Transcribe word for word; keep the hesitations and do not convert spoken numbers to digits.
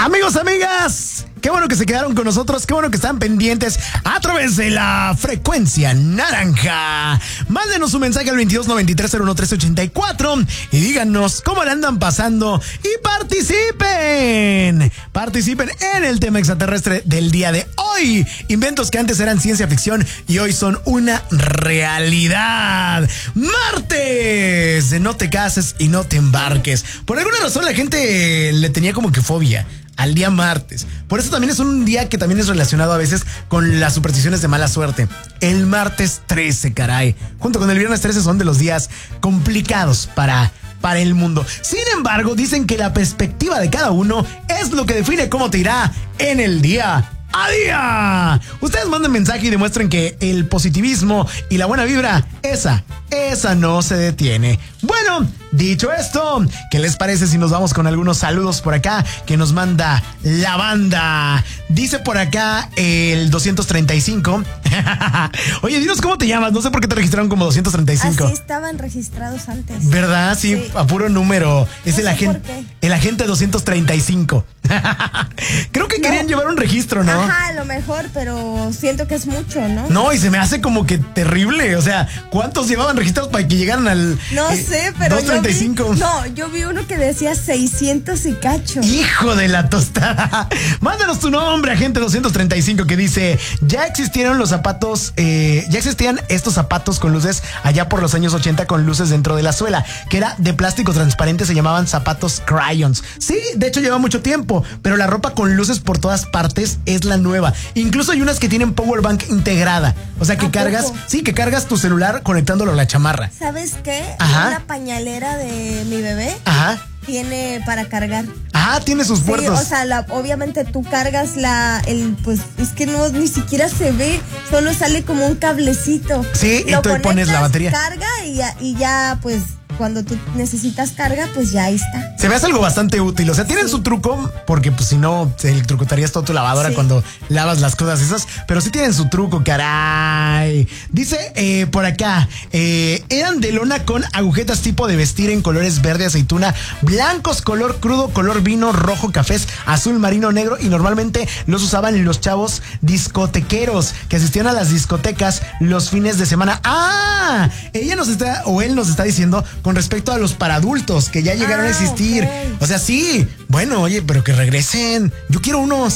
Amigos, amigas, qué bueno que se quedaron con nosotros, qué bueno que están pendientes a través de la frecuencia naranja. Mándenos un mensaje al veintidós noventa y tres cero uno trece ochenta y cuatro y díganos cómo le andan pasando y participen. Participen en el tema extraterrestre del día de hoy. Inventos que antes eran ciencia ficción y hoy son una realidad. Martes de no te cases y no te embarques. Por alguna razón la gente le tenía como que fobia al día martes. Por eso también es un día que también es relacionado a veces con las supersticiones de mala suerte. El martes trece, caray. Junto con el viernes trece son de los días complicados para, para el mundo. Sin embargo, dicen que la perspectiva de cada uno es lo que define cómo te irá en el día a día. Ustedes manden mensaje y demuestren que el positivismo y la buena vibra, esa, esa no se detiene. Bueno, dicho esto, ¿qué les parece si nos vamos con algunos saludos por acá que nos manda la banda? Dice por acá el doscientos treinta y cinco. Oye, dinos cómo te llamas, no sé por qué te registraron como doscientos treinta y cinco. Así estaban registrados antes. ¿Verdad? Sí, sí. A puro número. Es no el agente, el agente doscientos treinta y cinco. Creo que no. Querían llevar un registro, ¿no? Ajá, a lo mejor, pero siento que es mucho, ¿no? No, y se me hace como que terrible. O sea, ¿cuántos llevaban registrados para que llegaran al No eh, sé, pero doscientos treinta y cinco? Yo vi, no, yo vi uno que decía seiscientos y cacho. Hijo de la tostada. Mándanos tu nombre, agente doscientos treinta y cinco, que dice: ya existieron los zapatos, eh, ya existían estos zapatos con luces allá por los años ochenta, con luces dentro de la suela, que era de plástico transparente, se llamaban zapatos crayons. Sí, de hecho lleva mucho tiempo, pero la ropa con luces por todas partes es la nueva. Incluso hay unas que tienen power bank integrada, o sea que cargas, poco? sí, que cargas tu celular conectándolo a la chamarra. ¿Sabes qué? Ajá. La pañalera de mi bebé. Ajá. Tiene para cargar. Ah, tiene sus puertos. Sí, o sea, la, obviamente tú cargas la, el, pues, es que no, ni siquiera se ve, solo sale como un cablecito. Sí, y tú pones la batería. Carga y ya, y ya, pues, cuando tú necesitas carga, pues ya ahí está. Se me hace algo bastante útil. O sea, tienen sí. su truco, porque pues si no, te electrocutarías toda tu lavadora sí. cuando lavas las cosas esas. Pero sí tienen su truco, caray. Dice eh, por acá, eh, eran de lona con agujetas tipo de vestir en colores verde, aceituna, blancos, color crudo, color vino, rojo, cafés, azul, marino, negro. Y normalmente los usaban los chavos discotequeros que asistían a las discotecas los fines de semana. ¡Ah! Ella nos está, o él nos está diciendo con respecto a los para adultos que ya llegaron ah, a existir. Okay. O sea, sí. Bueno, oye, pero que regresen. Yo quiero unos.